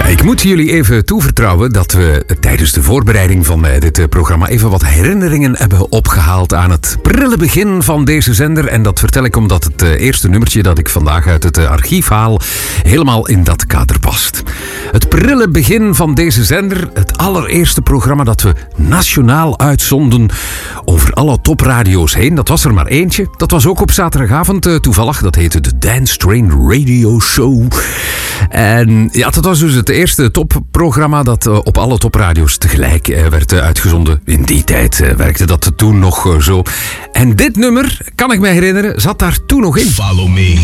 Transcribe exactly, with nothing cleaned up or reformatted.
Ik moet jullie even toevertrouwen dat we tijdens de voorbereiding van dit programma even wat herinneringen hebben opgehaald aan het prille begin van deze zender. En dat vertel ik omdat het eerste nummertje dat ik vandaag uit het archief haal helemaal in dat kader past. Het prille begin van deze zender, het allereerste programma dat we nationaal uitzonden over alle topradio's heen. Dat was er maar eentje. Dat was ook op zaterdagavond toevallig. Dat heette de Dance Train Radio Show. En ja, dat was dus het eerste topprogramma dat uh, op alle topradio's tegelijk uh, werd uh, uitgezonden. In die tijd uh, werkte dat toen nog uh, zo. En dit nummer, kan ik me herinneren, zat daar toen nog in. Follow me.